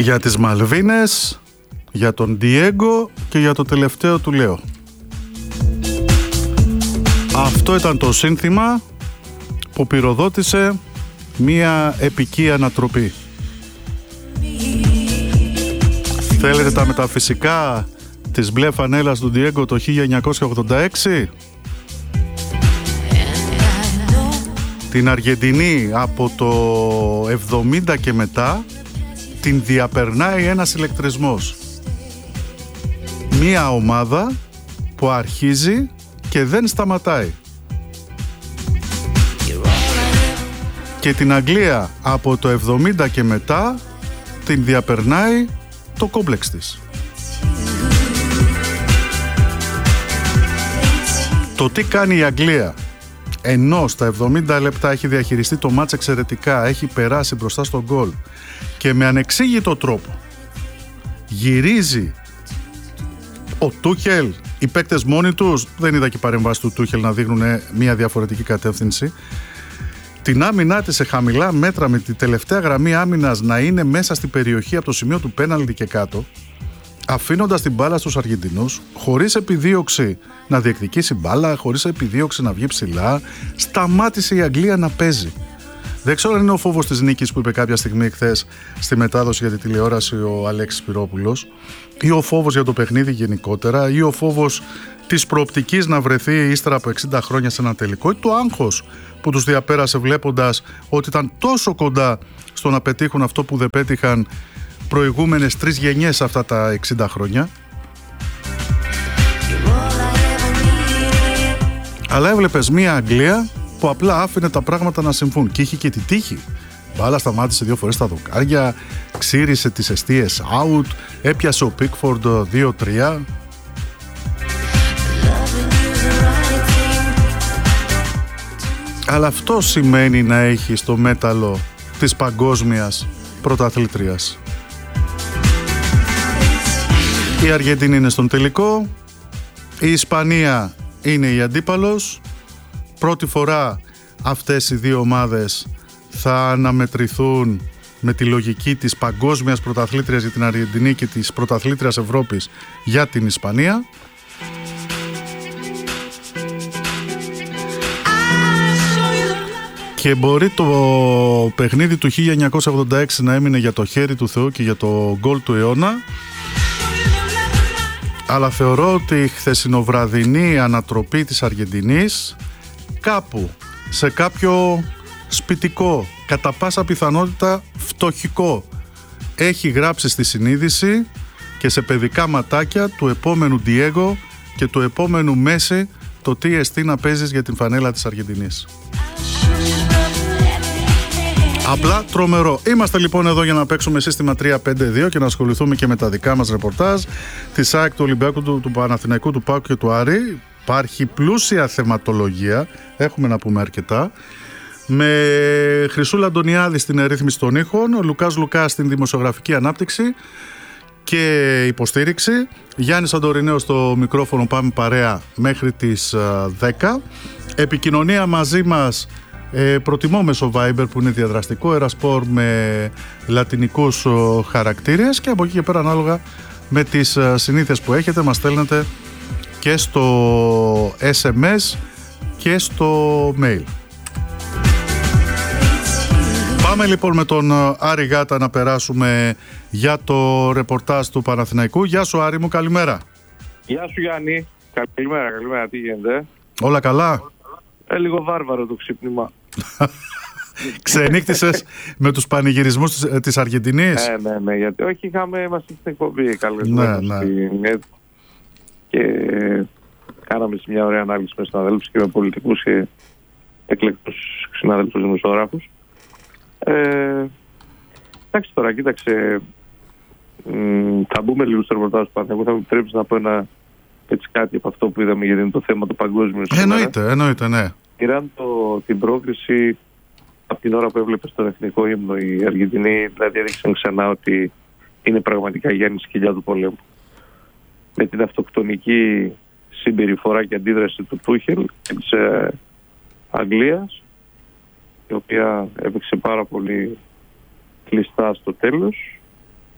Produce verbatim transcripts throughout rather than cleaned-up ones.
για τις Μαλβίνες, για τον Ντιέγκο και για το τελευταίο του Λέο. Αυτό ήταν το σύνθημα που πυροδότησε μία επική ανατροπή. Θέλετε τα μεταφυσικά της μπλε φανέλας του Ντιέγκο το χίλια εννιακόσια ογδόντα έξι? Την Αργεντινή από το εβδομήντα και μετά την διαπερνάει ένας ηλεκτρισμός. Μία ομάδα που αρχίζει και δεν σταματάει. Και την Αγγλία από το εβδομήντα και μετά την διαπερνάει το κόμπλεξ της. Το τι κάνει η Αγγλία, ενώ στα εβδομήντα λεπτά έχει διαχειριστεί το μάτς εξαιρετικά, έχει περάσει μπροστά στον γκολ και με ανεξήγητο τρόπο γυρίζει ο Τούχελ, οι παίκτες μόνοι τους, δεν είδα και παρεμβάσεις του Τούχελ να δείχνουν μια διαφορετική κατεύθυνση, την άμυνά της σε χαμηλά μέτρα με τη τελευταία γραμμή άμυνας να είναι μέσα στην περιοχή από το σημείο του πέναλτι και κάτω, αφήνοντας την μπάλα στους Αργεντινούς, χωρίς επιδίωξη να διεκδικήσει μπάλα, χωρίς επιδίωξη να βγει ψηλά, σταμάτησε η Αγγλία να παίζει. Δεν ξέρω αν είναι ο φόβος της νίκης που είπε κάποια στιγμή χθες στη μετάδοση για τη τηλεόραση ο Αλέξης Σπυρόπουλος, ή ο φόβος για το παιχνίδι γενικότερα, ή ο φόβος της προοπτικής να βρεθεί ύστερα από εξήντα χρόνια σε ένα τελικό, ή το άγχος που τους διαπέρασε βλέποντας ότι ήταν τόσο κοντά στο να πετύχουν αυτό που δεν πέτυχαν προηγούμενες τρεις γενιές αυτά τα εξήντα χρόνια. Αλλά έβλεπες μία Αγγλία που απλά άφηνε τα πράγματα να συμβούν και είχε και τη τύχη. Μπάλα σταμάτησε δύο φορές στα δοκάρια, ξύρισε τις εστίες out, έπιασε ο Πίκφορντ δύο τρία. Αλλά αυτό σημαίνει να έχει το μέταλλο της παγκόσμιας πρωταθλήτριας. Η Αργεντινή είναι στον τελικό, η Ισπανία είναι η αντίπαλος. Πρώτη φορά αυτές οι δύο ομάδες θα αναμετρηθούν με τη λογική της παγκόσμιας πρωταθλήτριας για την Αργεντινή και της πρωταθλήτριας Ευρώπης για την Ισπανία. Και μπορεί το παιχνίδι του χίλια εννιακόσια ογδόντα έξι να έμεινε για το χέρι του Θεού και για το γκολ του αιώνα, αλλά θεωρώ ότι η χθεσινοβραδινή ανατροπή της Αργεντινής κάπου σε κάποιο σπιτικό, κατά πάσα πιθανότητα φτωχικό, έχει γράψει στη συνείδηση και σε παιδικά ματάκια του επόμενου Ντιέγκο και του επόμενου Μέση το τι εστί να παίζεις για την φανέλα της Αργεντινής. Απλά τρομερό. Είμαστε λοιπόν εδώ για να παίξουμε σύστημα τρία πέντε δύο και να ασχοληθούμε και με τα δικά μας ρεπορτάζ της ΑΕΚ, του Ολυμπιακού, του, του Παναθηναϊκού, του ΠΑΟΚ και του Άρη. Υπάρχει πλούσια θεματολογία, έχουμε να πούμε αρκετά, με Χρυσούλα Αντωνιάδη στην ρύθμιση των ήχων, ο Λουκάς Λουκάς στην δημοσιογραφική ανάπτυξη και υποστήριξη, Γιάννη Σαντορινέο στο μικρόφωνο. Πάμε παρέα μέχρι τις δέκα. Επικοινωνία μαζί μας ε, προτιμώ μέσω Viber που είναι διαδραστικό, Ερασπορ με λατινικούς χαρακτήρες, και από εκεί και πέρα ανάλογα με τις συνήθειες που έχετε μας στέλνετε και στο ες εμ ες και στο mail. Πάμε λοιπόν με τον Άρη Γάτα να περάσουμε για το ρεπορτάζ του Παναθηναϊκού. Γεια σου Άρη μου, καλημέρα. Γεια σου Γιάννη, καλημέρα, καλημέρα, τι γίνεται? Όλα καλά? Ε, λίγο βάρβαρο το ξύπνημα. Ξενύχτησες με τους πανηγυρισμούς της, της Αργεντινής? Ναι, ναι, ναι, γιατί όχι, είχαμε, είμαστε στην εκπομπή καλεσμένους, ναι, ναι. Και κάναμε μια ωραία ανάλυση με συναδέλφους και με πολιτικούς και εκλεκτούς συναδέλφους δημοσιογράφους. Ε, εντάξει τώρα, κοίταξε, μ, θα μπούμε λίγο στο ρεπορτάζ του Παναθηναϊκού. Θα μου επιτρέψεις να πω ένα, έτσι, κάτι από αυτό που είδαμε, γιατί είναι το θέμα του παγκόσμιου. Εννοείται, εννοείται, ναι. Πήραν την πρόκριση από την ώρα που έβλεπε στον εθνικό ύμνο η Αργεντινή, δηλαδή έδειξαν ξανά ότι είναι πραγματικά Γιάννη σκυλιά του πολέμου. Με την αυτοκτονική συμπεριφορά και αντίδραση του Τούχελ και της ε, Αγγλίας, η οποία έπαιξε πάρα πολύ κλειστά στο τέλος,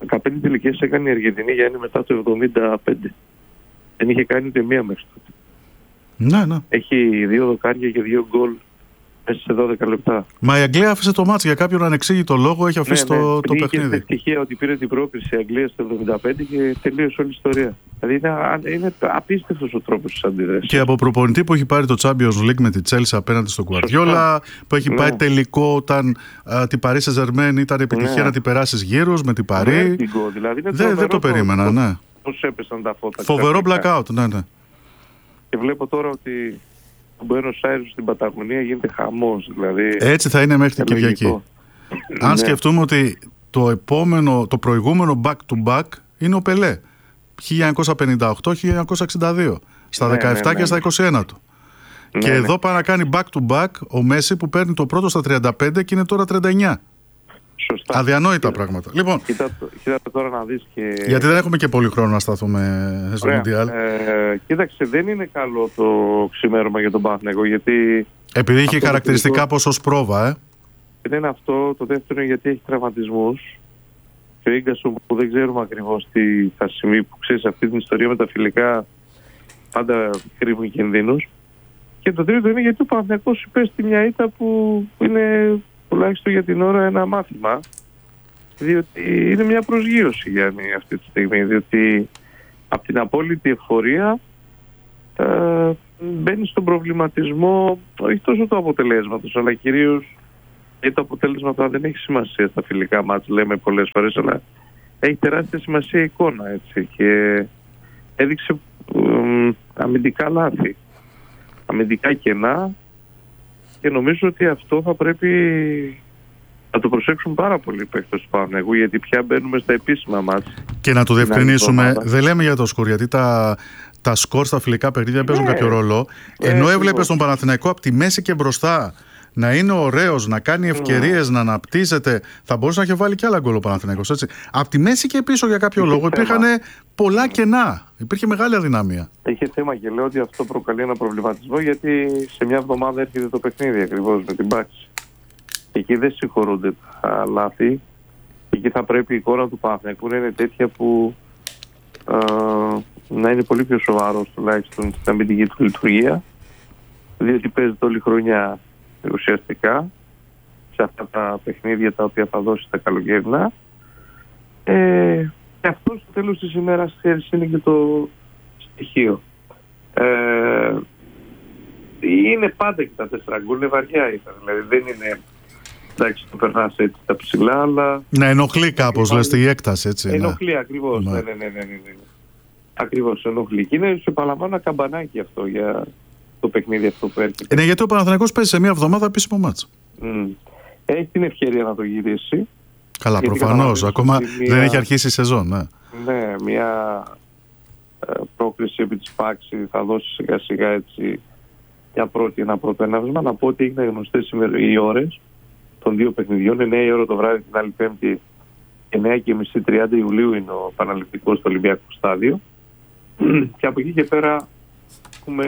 δεκαπέντε τελικές έκανε η Αργεντινή, Γιάννη, μετά το εβδομήντα πέντε. Δεν είχε κάνει ούτε μία μέχρι τότε. Ναι, ναι. Έχει δύο δοκάρια και δύο γκολ μέσα σε δώδεκα λεπτά. Μα η Αγγλία άφησε το μάτς για κάποιον ανεξήγητο λόγο, έχει αφήσει ναι, ναι. το, το παιχνίδι. Είχε ευτυχία ότι πήρε την πρόκριση η Αγγλία στο εβδομήντα πέντε και τελείωσε όλη η ιστορία. Δηλαδή είναι, είναι απίστευτος ο τρόπος της αντίδρασης. Και από προπονητή που έχει πάρει το Champions League με τη Chelsea απέναντι στον Guardiola, που έχει ναι. πάει τελικό όταν α, την Paris Saint-Germain ήταν επιτυχία ναι. να την περάσεις γύρω με την Paris. Ναι, δηλαδή δεν δε το περίμενα, ναι. Πώς έπεσαν τα φώτα. Φοβερό blackout, ναι, ναι. Και βλέπω τώρα ότι ο Buenos Aires στην Παταγωνία γίνεται χαμός. Δηλαδή, έτσι θα είναι μέχρι την Κυριακή. Αν ναι. σκεφτούμε ότι το επόμενο, το προηγούμενο back to back είναι ο Πελέ. χίλια εννιακόσια πενήντα οκτώ χίλια εννιακόσια εξήντα δύο. Στα ναι, δεκαεπτά ναι, ναι. και στα είκοσι ένα του. Ναι, και ναι. εδώ πάει να κάνει back to back ο Μέση που παίρνει το πρώτο στα τριάντα πέντε και είναι τώρα τριάντα εννιά. Σωστά. Αδιανόητα κοίτα, πράγματα. Λοιπόν, κοίτα, κοίτα τώρα να δεις και... γιατί δεν έχουμε και πολύ χρόνο να σταθούμε στο Μουντιάλ. Ε, κοίταξε, δεν είναι καλό το ξημέρωμα για τον Παναθηναϊκό, γιατί... Επειδή είχε χαρακτηριστικά το... πως ως πρόβα, ε. Δεν είναι αυτό. Το δεύτερο είναι γιατί έχει τραυματισμούς. Και ο Ίγκασον που δεν ξέρουμε ακριβώς τι θα συμβεί, που ξέρεις αυτή την ιστορία με τα φιλικά πάντα κρύβουν κινδύνους. Και το τρίτο είναι γιατί ο Παναθηναϊκός υπέστη μια ήττα που είναι... τουλάχιστον για την ώρα ένα μάθημα, διότι είναι μια προσγείωση, Γιάννη, αυτή τη στιγμή, διότι από την απόλυτη ευφορία ε, μπαίνει στον προβληματισμό όχι τόσο του αποτελέσματος, αλλά κυρίως γιατί το αποτέλεσμα τώρα δεν έχει σημασία στα φιλικά μάτς, λέμε πολλές φορές, αλλά έχει τεράστια σημασία η εικόνα, έτσι, και έδειξε ε, αμυντικά λάθη, αμυντικά κενά. Και νομίζω ότι αυτό θα πρέπει να το προσέξουν πάρα πολύ οι παίκτες του Παναθηναϊκού, γιατί πια μπαίνουμε στα επίσημα μάτς. Και να το διευκρινίσουμε, δεν λέμε για το σκορ, γιατί τα, τα σκορ στα φιλικά παιχνίδια ναι. παίζουν κάποιο ρόλο. Ναι, ενώ έβλεπες τον Παναθηναϊκό από τη μέση και μπροστά να είναι ωραίος, να κάνει ευκαιρίες, mm. να αναπτύσσεται. Θα μπορούσε να έχει βάλει και άλλα γκολ ο Παναθηναϊκός, έτσι. Από τη μέση και πίσω για κάποιο λόγο υπήρχαν πολλά κενά. Υπήρχε μεγάλη αδυναμία. Είχε θέμα και λέω ότι αυτό προκαλεί ένα προβληματισμό, γιατί σε μια εβδομάδα έρχεται το παιχνίδι ακριβώς με την Πάξη. Εκεί δεν συγχωρούνται τα λάθη. Εκεί θα πρέπει η εικόνα του Παναθηναϊκού να είναι τέτοια που ε, να είναι πολύ πιο σοβαρός τουλάχιστον στην αμυντική του λειτουργία. Διότι παίζεται όλη χρονιά ουσιαστικά σε αυτά τα παιχνίδια τα οποία θα δώσει τα καλοκαίρινα. Ε, και αυτό στο τέλος της ημέρας είναι και το στοιχείο. Ε, είναι πάντα και τα τέσσερα γκολ, είναι βαριά ήταν. Δηλαδή δεν είναι, εντάξει, το περνάς έτσι τα ψηλά, αλλά... Να ενοχλεί κάπως, λες, η έκταση, έτσι. Ενοχλεί, ναι. ακριβώς. Ναι. Ναι, ναι, ναι, ναι, ναι. Ακριβώς, ενοχλεί. Και είναι, σε επαναλαμβάνω, ένα καμπανάκι αυτό για το παιχνίδι αυτό που έρχεται. Ναι, γιατί ο Παναθηναϊκός παίζει σε μία εβδομάδα επίσημο μάτς. Mm. Έχει την ευκαιρία να το γυρίσει. Καλά, προφανώς. Ακόμα μια... δεν έχει αρχίσει η σεζόν. Ναι, ναι μια ε, πρόκριση επί της Πάξη θα δώσει σιγά σιγά έτσι μια πρώτη, ένα πρώτο έναυσμα. Να πω ότι έγινε γνωστές σήμερα οι ώρες των δύο παιχνιδιών. εννιά η ώρα το βράδυ την άλλη Πέμπτη, εννιά και μισή τριάντα Ιουλίου είναι ο Παναληπτικός στο Ολυμπιακό Στάδιο. Και από εκεί και πέρα έχουμε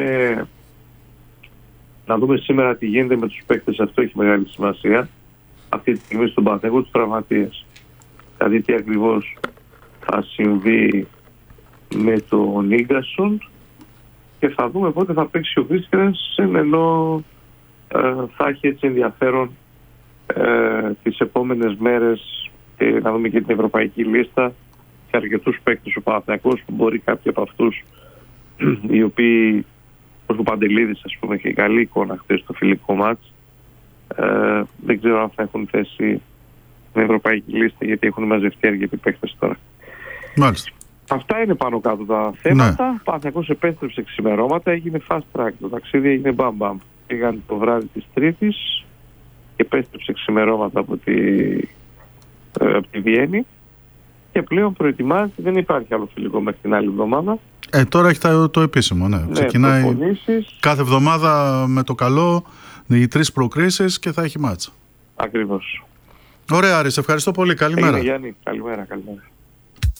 να δούμε σήμερα τι γίνεται με τους παίκτες. Αυτό έχει μεγάλη σημασία αυτή τη στιγμή στον Παναθηναϊκό, τους τραυματίες. Δηλαδή τι ακριβώς θα συμβεί με τον Ίγκασον και θα δούμε πότε θα παίξει ο Κρίστιανσεν, ενώ ε, θα έχει έτσι ενδιαφέρον ε, τις επόμενες μέρες και να δούμε και την ευρωπαϊκή λίστα και αρκετούς παίκτες ο Παναθηναϊκός, που μπορεί κάποιοι από αυτούς οι οποίοι, όπως ο Παντελίδης, ας πούμε, και καλή εικόνα χθες στο φιλικό μάτς, ε, δεν ξέρω αν θα έχουν θέση στην ευρωπαϊκή λίστα, γιατί έχουν μαζευτεί αρκετοί παίκτες τώρα. Μάλιστα. Αυτά είναι πάνω κάτω τα θέματα. Ναι. Ο Παναθηναϊκός επέστρεψε ξημερώματα, έγινε fast track. Το ταξίδι έγινε μπαμ μπαμ. Πήγαν το βράδυ της Τρίτης και επέστρεψε ξημερώματα από τη, ε, από τη Βιέννη και πλέον προετοιμάζεται. Δεν υπάρχει άλλο φιλικό μέχρι την άλλη εβδομάδα. Ε, τώρα έχει το, το επίσημο, ναι. ναι Ξεκινάει προπονήσεις. Κάθε εβδομάδα με το καλό οι τρεις προκρίσεις και θα έχει μάτσα. Ακριβώς. Ωραία, Άρη, σε ευχαριστώ πολύ. Καλημέρα. Έγινε, Γιάννη. Καλημέρα, καλημέρα.